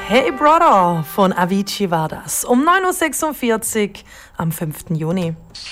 Hey Brother von Avicii war das. Um 9.46 Uhr am 5. Juni.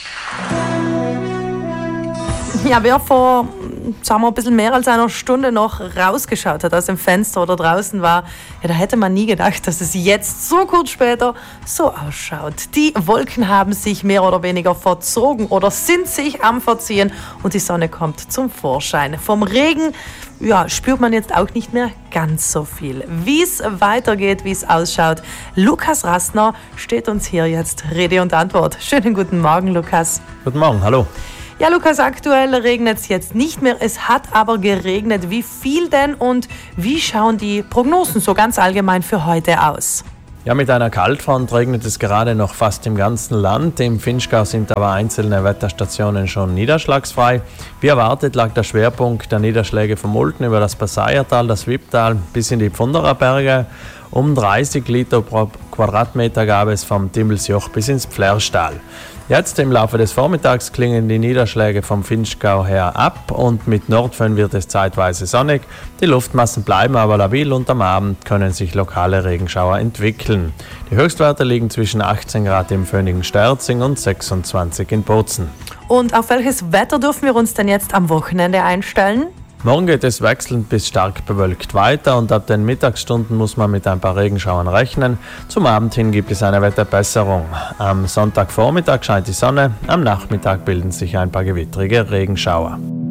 Ja, wer vor, sagen wir, ein bisschen mehr als einer Stunde noch rausgeschaut hat aus dem Fenster oder draußen war, ja, da hätte man nie gedacht, dass es jetzt so kurz später so ausschaut. Die Wolken haben sich mehr oder weniger verzogen oder sind sich am Verziehen und die Sonne kommt zum Vorschein. Vom Regen, ja, spürt man jetzt auch nicht mehr ganz so viel. Wie es weitergeht, wie es ausschaut, Lukas Rastner steht uns hier jetzt Rede und Antwort. Schönen guten Morgen, Lukas. Guten Morgen, hallo. Ja, Lukas, aktuell regnet es jetzt nicht mehr. Es hat aber geregnet. Wie viel denn und wie schauen die Prognosen so ganz allgemein für heute aus? Ja, mit einer Kaltfront regnet es gerade noch fast im ganzen Land. Im Vinschgau sind aber einzelne Wetterstationen schon niederschlagsfrei. Wie erwartet lag der Schwerpunkt der Niederschläge vom Mulden über das Passaiertal, das Wipptal bis in die Pfunderer Berge. Um 30 Liter pro Quadratmeter gab es vom Timmelsjoch bis ins Pflärschtal. Jetzt im Laufe des Vormittags klingen die Niederschläge vom Vinschgau her ab und mit Nordföhn wird es zeitweise sonnig. Die Luftmassen bleiben aber labil und am Abend können sich lokale Regenschauer entwickeln. Die Höchstwerte liegen zwischen 18 Grad im föhnigen Sterzing und 26 in Bozen. Und auf welches Wetter dürfen wir uns denn jetzt am Wochenende einstellen? Morgen geht es wechselnd bis stark bewölkt weiter und ab den Mittagsstunden muss man mit ein paar Regenschauern rechnen. Zum Abend hin gibt es eine Wetterbesserung. Am Sonntagvormittag scheint die Sonne, am Nachmittag bilden sich ein paar gewittrige Regenschauer.